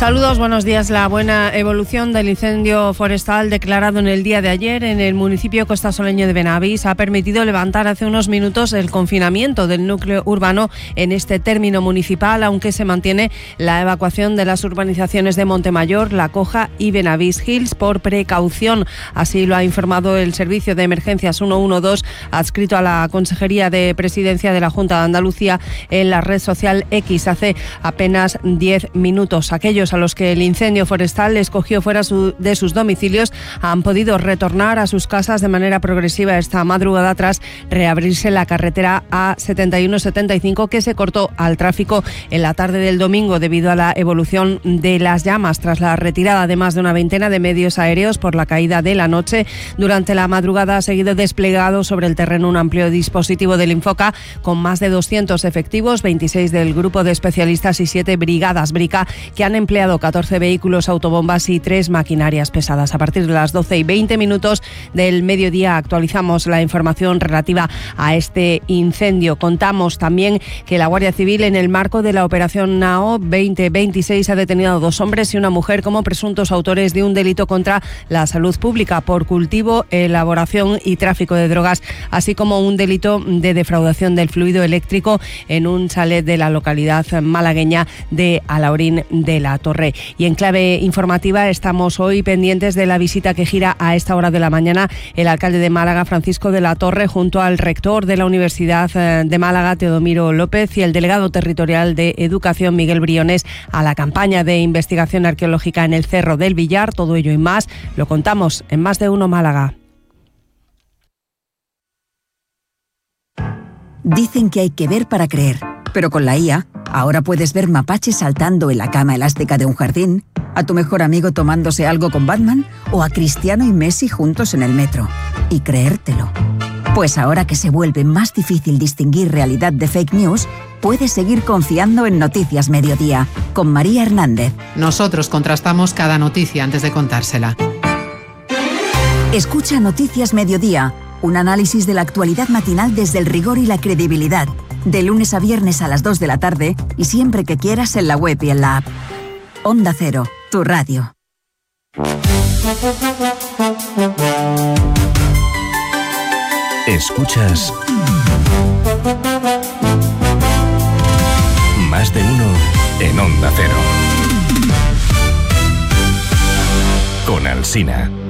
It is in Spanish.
Saludos, buenos días. La buena evolución del incendio forestal declarado en el día de ayer en el municipio costasoleño de Benavís ha permitido levantar hace unos minutos el confinamiento del núcleo urbano en este término municipal, aunque se mantiene la evacuación de las urbanizaciones de Montemayor, La Coja y Benavís Hills por precaución. Así lo ha informado el Servicio de Emergencias 112, adscrito a la Consejería de Presidencia de la Junta de Andalucía, en la red social X hace apenas 10 minutos. Aquellos a los que el incendio forestal les cogió fuera de sus domicilios han podido retornar a sus casas de manera progresiva esta madrugada tras reabrirse la carretera A7175, que se cortó al tráfico en la tarde del domingo debido a la evolución de las llamas tras la retirada de más de una veintena de medios aéreos por la caída de la noche. Durante la madrugada ha seguido desplegado sobre el terreno un amplio dispositivo del Infoca con más de 200 efectivos, 26 del grupo de especialistas y 7 brigadas Brica, que han empleado 14 vehículos, autobombas y 3 maquinarias pesadas. A partir de las 12:20 del mediodía actualizamos la información relativa a este incendio. Contamos también que la Guardia Civil, en el marco de la operación NAO 2026, ha detenido a 2 hombres y una mujer como presuntos autores de un delito contra la salud pública por cultivo, elaboración y tráfico de drogas, así como un delito de defraudación del fluido eléctrico en un chalet de la localidad malagueña de Alhaurín de la Torre. Y en clave informativa estamos hoy pendientes de la visita que gira a esta hora de la mañana el alcalde de Málaga, Francisco de la Torre, junto al rector de la Universidad de Málaga, Teodomiro López, y el delegado territorial de Educación, Miguel Briones, a la campaña de investigación arqueológica en el Cerro del Villar. Todo ello y más lo contamos en Más de Uno Málaga. Dicen que hay que ver para creer, pero con la IA ahora puedes ver mapaches saltando en la cama elástica de un jardín, a tu mejor amigo tomándose algo con Batman o a Cristiano y Messi juntos en el metro. Y creértelo. Pues ahora que se vuelve más difícil distinguir realidad de fake news, puedes seguir confiando en Noticias Mediodía, con María Hernández. Nosotros contrastamos cada noticia antes de contársela. Escucha Noticias Mediodía, un análisis de la actualidad matinal desde el rigor y la credibilidad. De lunes a viernes a las 2 de la tarde y siempre que quieras en la web y en la app. Onda Cero, tu radio. Escuchas Más de Uno en Onda Cero. Con Alsina.